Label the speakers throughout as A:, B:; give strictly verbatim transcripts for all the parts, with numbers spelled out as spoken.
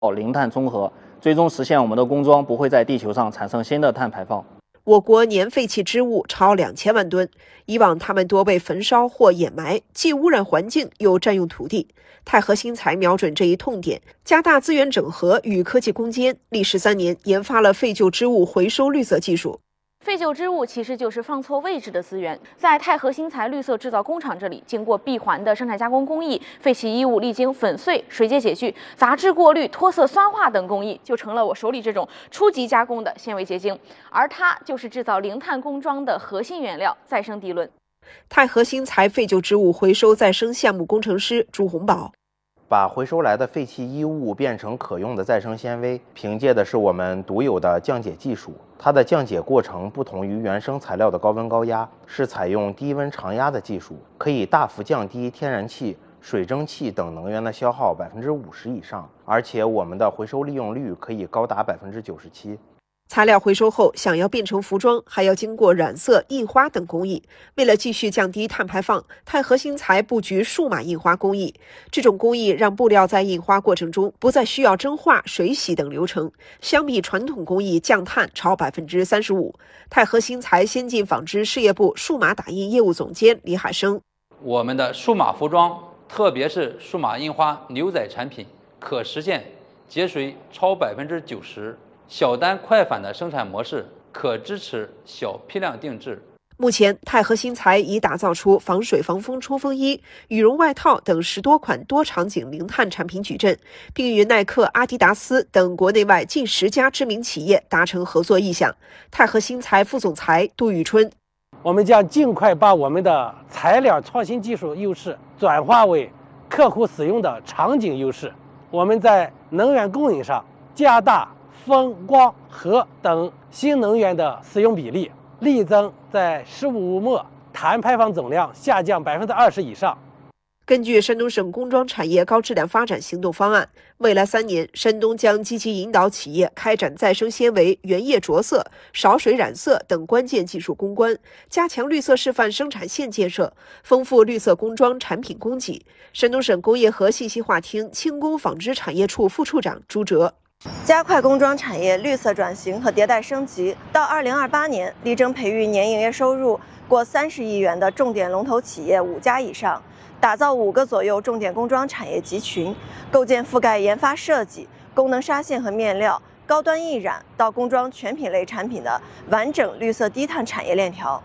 A: 零碳中和，最终实现我们的工装不会在地球上产生新的碳排放。
B: 我国年废弃织物超两千万吨，以往它们多被焚烧或掩埋，既污染环境又占用土地。泰和新材瞄准这一痛点，加大资源整合与科技攻坚，历时三年研发了废旧织物回收绿色技术。
C: 废旧织物其实就是放错位置的资源，在泰和新材绿色制造工厂这里，经过闭环的生产加工工艺，废弃衣物历经粉碎、水解解聚、杂质过滤、脱色酸化等工艺，就成了我手里这种初级加工的纤维结晶，而它就是制造零碳工装的核心原料——再生涤纶。
B: 泰和新材废旧织物回收再生项目工程师朱洪宝。
D: 把回收来的废弃衣物变成可用的再生纤维，凭借的是我们独有的降解技术。它的降解过程不同于原生材料的高温高压，是采用低温长压的技术，可以大幅降低天然气、水蒸气等能源的消耗百分之五十以上，而且我们的回收利用率可以高达百分之九十七。
B: 材料回收后，想要变成服装，还要经过染色、印花等工艺。为了继续降低碳排放，泰和新材布局数码印花工艺。这种工艺让布料在印花过程中不再需要蒸化、水洗等流程，相比传统工艺降碳超百分之三十五。泰和新材先进纺织事业部数码打印业务总监李海生：
E: 我们的数码服装，特别是数码印花牛仔产品，可实现节水超百分之九十。小单快返的生产模式可支持小批量定制。
B: 目前，泰和新材已打造出防水防风冲锋衣、羽绒外套等十多款多场景零碳产品矩阵，并与耐克、阿迪达斯等国内外近十家知名企业达成合作意向。泰和新材副总裁杜宇春：
F: 我们将尽快把我们的材料创新技术优势转化为客户使用的场景优势。我们在能源供应上加大风、光、核等新能源的使用比例，力争在十五末碳排放总量下降百分之二十以上。
B: 根据山东省工装产业高质量发展行动方案，未来三年，山东将积极引导企业开展再生纤维、原液着色、少水染色等关键技术攻关，加强绿色示范生产线建设，丰富绿色工装产品供给。山东省工业和信息化厅轻工纺织产业处副处长朱哲：
G: 加快工装产业绿色转型和迭代升级，到二零二八年，力争培育年营业收入过三十亿元的重点龙头企业五家以上，打造五个左右重点工装产业集群，构建覆盖研发设计、功能纱线和面料、高端印染到工装全品类产品的完整绿色低碳产业链条。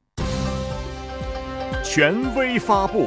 H: 权威发布。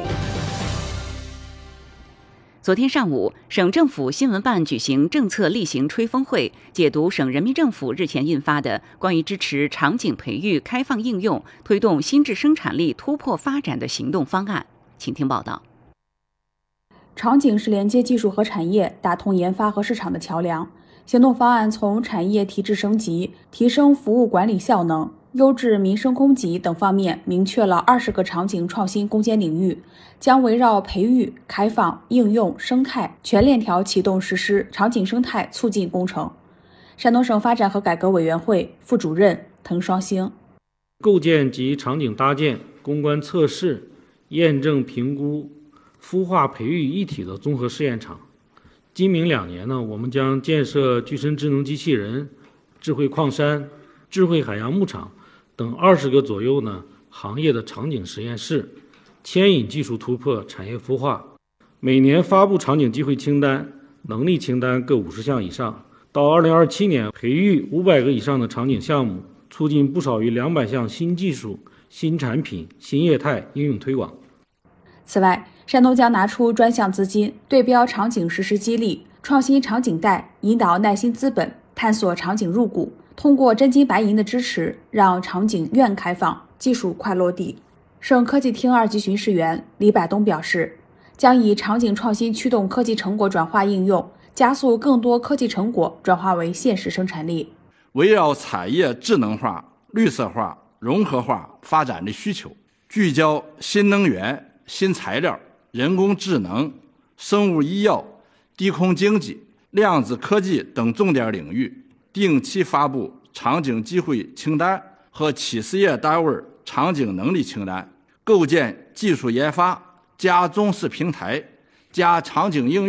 I: 昨天上午，省政府新闻办举行政策例行吹风会，解读省人民政府日前印发的关于支持场景培育开放应用、推动新质生产力突破发展的行动方案。请听报道。
J: 场景是连接技术和产业、打通研发和市场的桥梁。行动方案从产业体制升级、提升服务管理效能、优质民生供给等方面明确了二十个场景创新攻坚领域，将围绕培育、开放、应用、生态全链条启动实施场景生态促进工程。山东省发展和改革委员会副主任滕双星：
K: 构建及场景搭建、攻关测试、验证评估、孵化培育一体的综合试验场。今明两年呢，我们将建设具身智能机器人、智慧矿山、智慧海洋牧场等二十个左右呢行业的场景实验室，牵引技术突破、产业孵化。每年发布场景机会清单、能力清单各五十项以上。到二零二七年，培育五百个以上的场景项目，促进不少于两百项新技术、新产品、新业态应用推广。
J: 此外，山东将拿出专项资金，对标场景实施激励，创新场景带，引导耐心资本，探索场景入股，通过真金白银的支持，让场景愿开放，技术快落地。省科技厅二级巡视员李百东表示，将以场景创新驱动科技成果转化应用，加速更多科技成果转化为现实生产力。
L: 围绕产业智能化、绿色化、融合化发展的需求，聚焦新能源、新材料、人工智能、生物医药、低空经济、量子科技等重点领域，定期发布场景机会清单和企事业单位场景能力清单，构建技术研发加中试平台加场景应用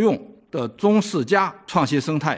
L: 的中四加创新生态。